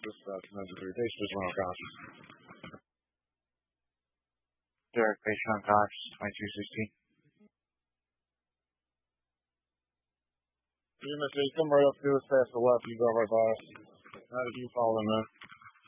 This 203. Base Visual on Cox. Derek, base on Cox, 2260. You come right up to us past the left, you go right by us. How did you follow them, man?